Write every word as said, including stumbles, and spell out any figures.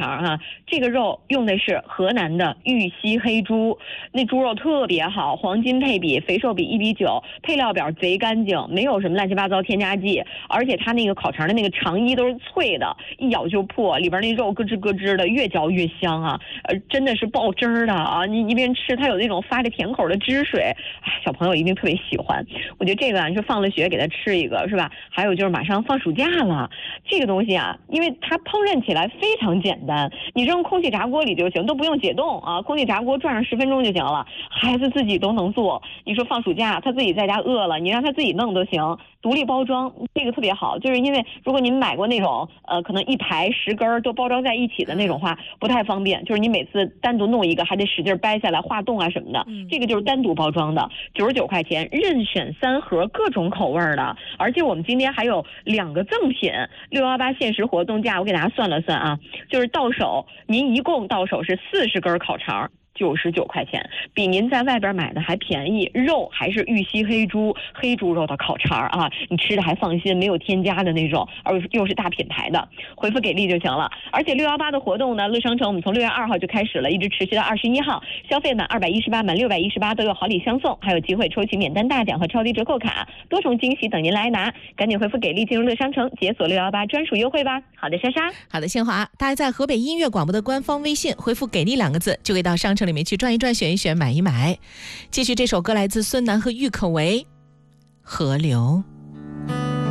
肠哈、啊，这个肉用的是河南的玉溪黑猪，那猪肉特别好，黄金配比，肥瘦比一比九，配料表贼干净，没有什么乱七八糟添加剂，而且它那个烤肠的那个肠衣都是脆的，一咬就破，里边那肉咯吱咯吱的，越嚼越香啊，呃，真的是爆汁儿的啊！你一边吃，它有那种发着甜口的汁水，哎，小朋友一定特别喜欢。我觉得这个啊，你说放了学给他吃一个是吧？还有就是马上放暑假了，这个东西啊，因为它烹饪起来非常简单，你扔空气炸锅里就行，都不用解冻啊，空气炸锅转上十分钟就行了，孩子自己都能做。你说放暑假他自己在家饿了，你让他自己弄都行，独立包装，这个特别好。就是因为如果您买过那种呃可能一排十根都包装在一起的那种话，不太方便，就是你每次单独弄一个还得使劲掰下来化冻啊什么的，这个就是单独包装的，九十九块钱，任选三盒，各种口味的。而且我们今天还有两个赠品，六幺八限时活动价，我给大家算了算啊，就是到手您一共到手是四十根烤肠，九十九块钱，比您在外边买的还便宜，肉还是玉溪黑猪黑猪肉的烤肠啊，你吃的还放心，没有添加的那种，而又是大品牌的，回复给力就行了。而且六幺八的活动呢，乐商城我们从六月二号就开始了，一直持续到二十一号，消费满二百一十八，满六百一十八都有好礼相送，还有机会抽取免单大奖和超低折扣卡，多重惊喜等您来拿，赶紧回复给力进入乐商城解锁六幺八专属优惠吧。好的，莎莎。 好的，新华，大家在河北音乐广播的官方微信回复给力两个字，就可以到商城里面去转一转，选一选，买一买。继续，这首歌来自孙楠和郁可唯，河流。